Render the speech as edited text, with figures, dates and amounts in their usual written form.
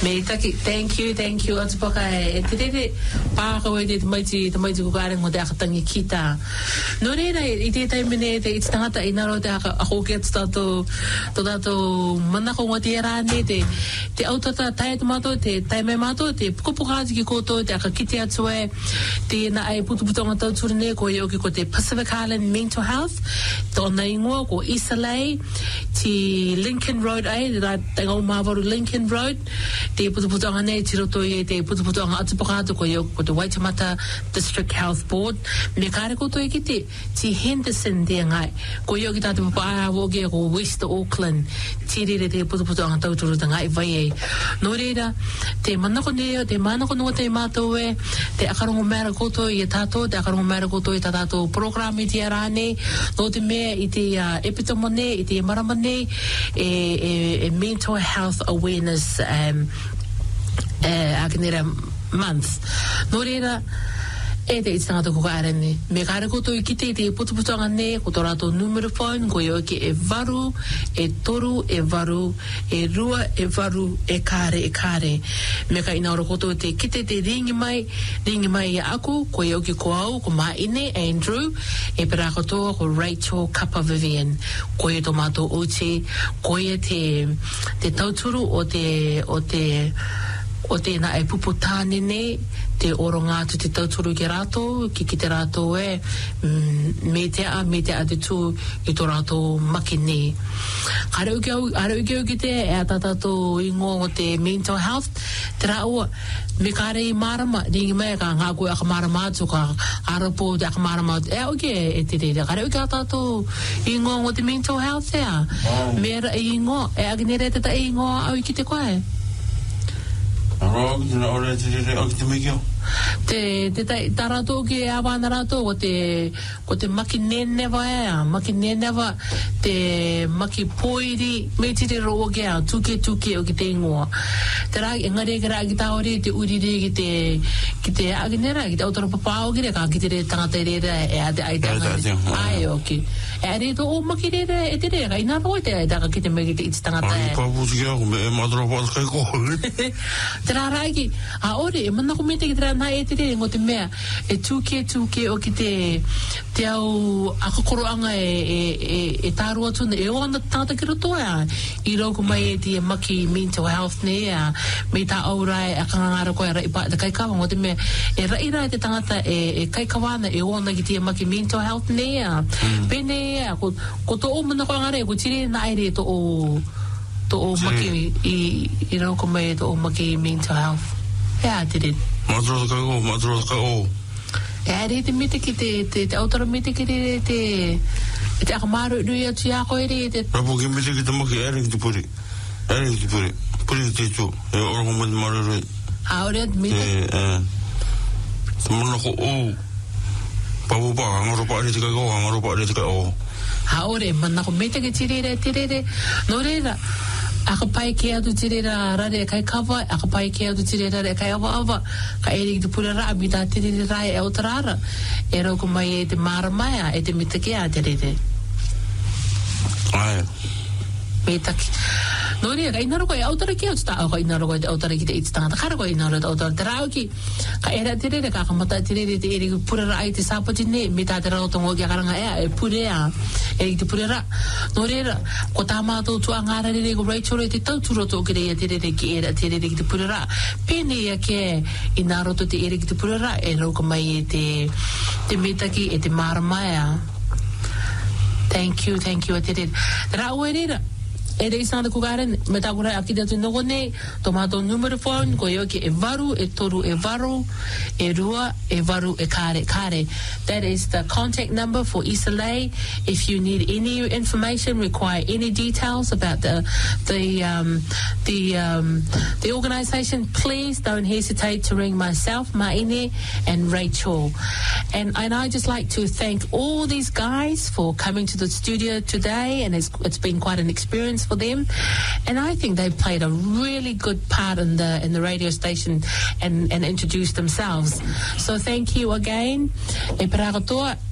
Meitaki, thank you. Atupaka e te rere pākau e te maiti kukare ngō te akatangi kita. No reira, I te taimene te iti tangata I naro te ahoke atu tātou manako ngō te rāne, te autata tae tu mātou, te taime mātou, te pukapukaati ki kōtou, te akakiti atu e, te na ai putuputonga tauturine, ko ioki ko te Pacific Island Mental Health, tōna ingoa ko Isalay, te Lincoln Road ai, te ngau māwaru Lincoln Road, te putuputonga nei, te roto I te putuputonga atupakātu ko te Waitemata District Health Board, me kāre koto ki te Henderson te ngai, ko ioki tātu papa ahawoge ko West Auckland, te rere te putuputonga tauturu ta ngai vai e. No reira, te manako neo, te manako noa te mātou e, te akarongo mera koto I tātou, te akarongo mera koto I tātou program I te arane, no te mea I te epitomone, I te maramane, e mental health awareness akinera month. No reira, e te itangata ko kaarene. Me kāre koto I kite te putuputonga ne, ko tō rātou numero phone, ko ioki e varu, e toru, e varu, e rua, e varu, e kāre. Me ka inaura koto te kite te ringi mai I aku, ko ioki ko au, ko Maine, Andrew, e pera kotoa ko Rachel Kapa Vivian. Ko e tō mātou oti, ko e te tauturu o te na e puputāne ne, te oro ngātu te tauturu ki rātou, ki te rātou e, me te a te tū I tō rātou maki ne. Hare uke ki te, e a tātou ingo o te mental health, te rāua, me kāre I marama, ringi mai ka ngā koe aka marama atu, ka arapo te aka marama atu, e uke e te rere, hare uke a tātou ingo o te mental health ea, mera e ingo, e aginere te ta ingo au I ki te koe. Te tarato ki awana rato ko te maki nenewa maki nenewa te maki poiri me te roa ke a tuke o ki te ingoa te rā engare ke rā ki taore te urire ki te aginera ki te autara papao ki re ka ki te re tangata re e a te aitanga ai oki e a re to o maki re e te re ka ina roa te aitanga ki te me ki te iti tangata ai paputi ki ako me e madara pa kai ko te rā rā ki a ore e mana ko me te ki te rā nā e te re ngo te mea e tuke o ki te au akakoroanga e tāru atu e o ana tāta ki roto I rauko mai e te maki mental health ne me tā aurai a kangangara koe rai pa te kaikawa ngo te mea e rai te tangata e kaikawana e o ana ki te maki mental health ne pene ko to o mana koe ngare ko tire na aere to o maki I rauko mai to o maki mental health te Madro ka o. E te mite ki te autara mite ki te akamaru rui atu ia koe te... Rapo ki mite ki te maki ere ki te puri. Puri te tu. E ora ko mati maru rui. Aore mite? Te mana ko o. Papu pa, angaro pa re te kai o, angaro pa re te kai o. Aore, mana ko mite ki tirere. No reira. Aka pai ke atu tirera rare kai kawa, aka pai ke atu tirera rare kai awa, ka eri ki te purera a mita tirere rai e autarara. E rau ko mai e te maramaya, e te mitake a tirere. Ai. Mitake. No rea, ka inaro koe autara ki atu ta, ka inaro koe autara ki te iti tangata, kara koe inaro te autara te rau ki, ka era tirere, ka kamata tirere te eri ki purera ai te sapati ne, mita te rau tongo ki a karanga e purea, eri ki te purera. No rea, ko tā mātou tua ngāra rere ko Rachel te tauturo tō ki rea tirere ki era tirere ki te purera. Pene ia ke ina roto te eri ki te purera, e rauka mai e te metaki e te maramaya. Thank you, a te rere. Rau e rera. E rei sāna kukaren, me tā kura aki datu nogo nei, tō mātou numero phone, ko ioki e varu, e toru e varu, e rua, e varu, e kāre. That is the contact number for Isalay. If you need any information, require any details about the organisation, please don't hesitate to ring myself, Maine, and Rachel. And I just like to thank all these guys for coming to the studio today, and it's been quite an experience for them, and I think they've played a really good part in the radio station and introduced themselves. So thank you again. E pera katoa.